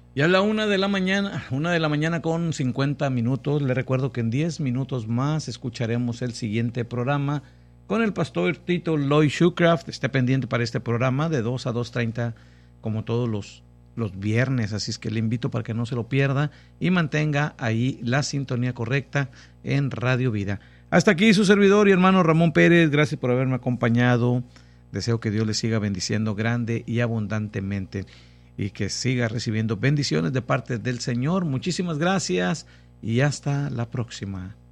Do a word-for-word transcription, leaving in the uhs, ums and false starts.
Y a la una de la mañana, una de la mañana con cincuenta minutos, le recuerdo que en diez minutos más escucharemos el siguiente programa con el pastor Tito Lloyd Shoecraft. Esté pendiente para este programa de dos a dos treinta, como todos los, los viernes, así es que le invito para que no se lo pierda y mantenga ahí la sintonía correcta en Radio Vida. Hasta aquí su servidor y hermano Ramón Pérez, gracias por haberme acompañado. Deseo que Dios le siga bendiciendo grande y abundantemente y que siga recibiendo bendiciones de parte del Señor. Muchísimas gracias y hasta la próxima.